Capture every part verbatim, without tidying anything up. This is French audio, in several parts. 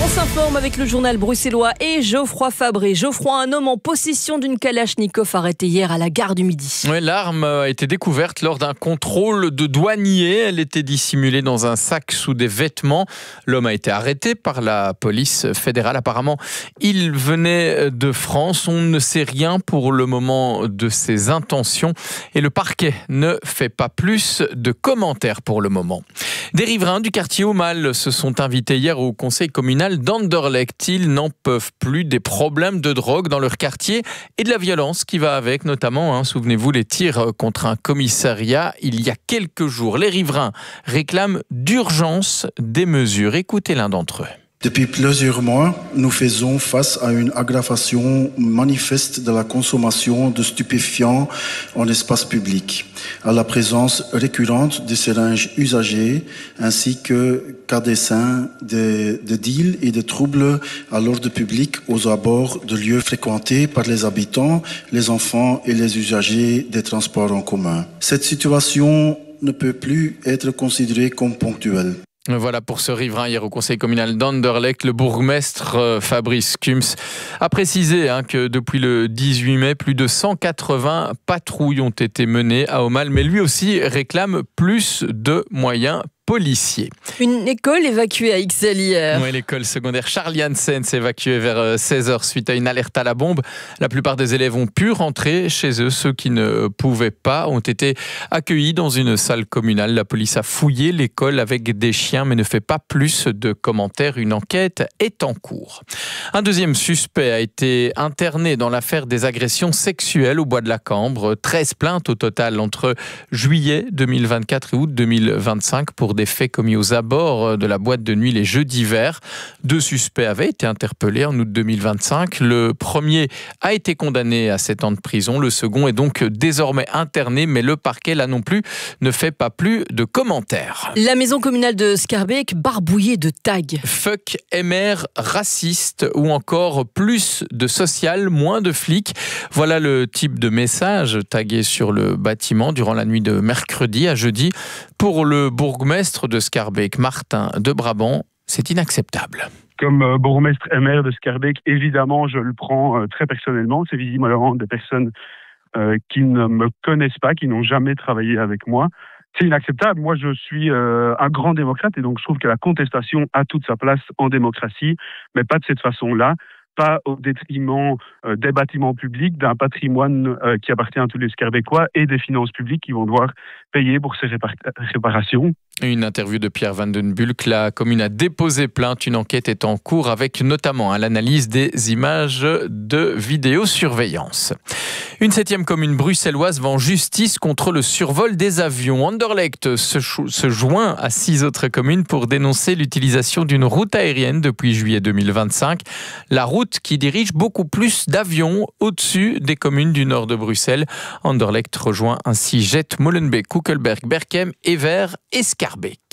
s'informe avec le journal bruxellois et Geoffroy Fabré. Geoffroy, un homme en possession d'une Kalachnikov arrêté hier à la gare du Midi. Oui, l'arme a été découverte lors d'un contrôle de douanier. Elle était dissimulée dans un sac sous des vêtements. L'homme a été arrêté par la police fédérale. Apparemment, il venait de France. On ne sait rien pour le moment de ses intentions et le parquet ne fait pas plus de commentaires pour le moment. Des riverains du quartier Aumale se sont invités hier au conseil communal d'Anderlecht. Ils n'en peuvent plus des problèmes de drogue dans leur quartier et de la violence qui va avec, notamment, hein, souvenez-vous, les tirs contre un commissariat il y a quelques jours. Les riverains réclament d'urgence des mesures. Écoutez l'un d'entre eux. Depuis plusieurs mois, nous faisons face à une aggravation manifeste de la consommation de stupéfiants en espace public, à la présence récurrente de seringues usagées, ainsi que qu'à dessein de, de deals et de troubles à l'ordre public aux abords de lieux fréquentés par les habitants, les enfants et les usagers des transports en commun. Cette situation ne peut plus être considérée comme ponctuelle. Voilà pour ce riverain hier au conseil communal d'Anderlecht. Le bourgmestre euh, Fabrice Kums a précisé hein, que depuis le dix-huit mai, plus de cent quatre-vingts patrouilles ont été menées à Aumale, mais lui aussi réclame plus de moyens policiers. Une école évacuée à Ixelles hier. Oui, l'école secondaire Charlie Hansen s'est évacuée vers seize heures suite à une alerte à la bombe. La plupart des élèves ont pu rentrer chez eux. Ceux qui ne pouvaient pas ont été accueillis dans une salle communale. La police a fouillé l'école avec des chiens, mais ne fait pas plus de commentaires. Une enquête est en cours. Un deuxième suspect a été interné dans l'affaire des agressions sexuelles au Bois de la Cambre. treize plaintes au total entre juillet deux mille vingt-quatre et août deux mille vingt-cinq pour des faits commis aux abords de la boîte de nuit les jeux d'hiver. Deux suspects avaient été interpellés en août deux mille vingt-cinq. Le premier a été condamné à sept ans de prison. Le second est donc désormais interné, mais le parquet, là non plus, ne fait pas plus de commentaires. La maison communale de Schaerbeek barbouillée de tags. Fuck M R raciste ou encore plus de social, moins de flics. Voilà le type de message tagué sur le bâtiment durant la nuit de mercredi à jeudi. Pour le bourgmestre de Schaerbeek, Martin de Brabant, c'est inacceptable. Comme euh, bourgmestre M R de Schaerbeek, évidemment, je le prends euh, très personnellement. C'est visiblement des personnes euh, qui ne me connaissent pas, qui n'ont jamais travaillé avec moi. C'est inacceptable. Moi, je suis euh, un grand démocrate et donc je trouve que la contestation a toute sa place en démocratie, mais pas de cette façon-là. Pas au détriment euh, des bâtiments publics, d'un patrimoine euh, qui appartient à tous les Schaerbeckois et des finances publiques qui vont devoir payer pour ces répar- réparations. Une interview de Pierre Van den Bulck. La commune a déposé plainte. Une enquête est en cours avec notamment hein, l'analyse des images de vidéosurveillance. Une septième commune bruxelloise va en justice contre le survol des avions. Anderlecht se, se joint à six autres communes pour dénoncer l'utilisation d'une route aérienne depuis juillet deux mille vingt-cinq. La route qui dirige beaucoup plus d'avions au-dessus des communes du nord de Bruxelles. Anderlecht rejoint ainsi Jet, Molenbeek, Koekelberg, Berchem, Evere et Schaerbeek.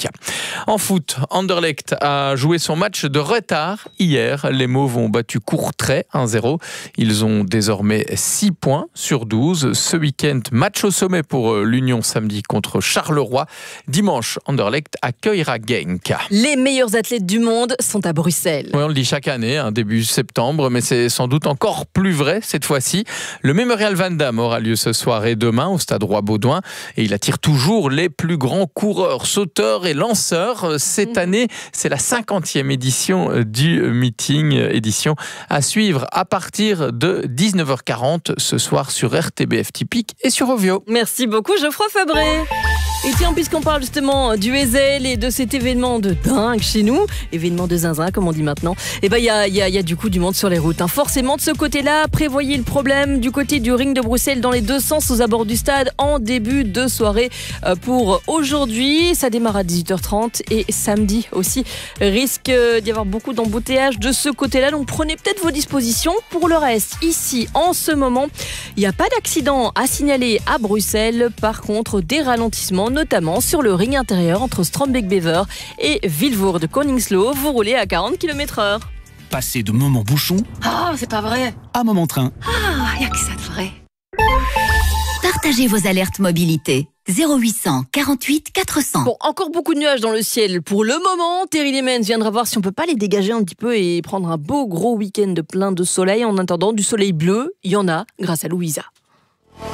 En foot, Anderlecht a joué son match de retard hier. Les Mauves ont battu Courtrai un zéro. Ils ont désormais six points sur douze. Ce week-end, match au sommet pour l'Union samedi contre Charleroi. Dimanche, Anderlecht accueillera Genk. Les meilleurs athlètes du monde sont à Bruxelles. Oui, on le dit chaque année, hein, début septembre, mais c'est sans doute encore plus vrai cette fois-ci. Le Mémorial Van Damme aura lieu ce soir et demain au stade Roi-Baudouin et il attire toujours les plus grands coureurs, sauteurs et lanceurs. Cette année, c'est la cinquantième édition du meeting, édition à suivre à partir de dix-neuf heures quarante ce soir sur R T B F Typique et sur Ovio. Merci beaucoup Geoffroy Fabré. Et tiens, puisqu'on parle justement du Ezel et de cet événement de dingue chez nous, événement de zinzin comme on dit maintenant, et ben il y a, y, a, y a du coup du monde sur les routes. Hein. Forcément de ce côté-là, prévoyez le problème du côté du ring de Bruxelles dans les deux sens aux abords du stade en début de soirée pour aujourd'hui. Ça démarre à dix-huit heures trente et samedi aussi risque d'y avoir beaucoup d'embouteillages de ce côté-là. Donc prenez peut-être vos dispositions. Pour le reste, ici en ce moment, il n'y a pas d'accident à signaler à Bruxelles. Par contre, des ralentissements notamment sur le ring intérieur entre Strombeek-Bever et Vilvoorde de Koningslo. Vous roulez à quarante kilomètres heure. Passez de moment bouchon Ah, oh, c'est pas vrai. à moment train. Ah, y a que ça de vrai. Partagez vos alertes mobilité. zéro huit cent quarante-huit quatre cents. Bon, encore beaucoup de nuages dans le ciel. Pour le moment, Terry Lemens viendra voir si on peut pas les dégager un petit peu et prendre un beau gros week-end plein de soleil. En attendant, du soleil bleu, il y en a grâce à Louisa.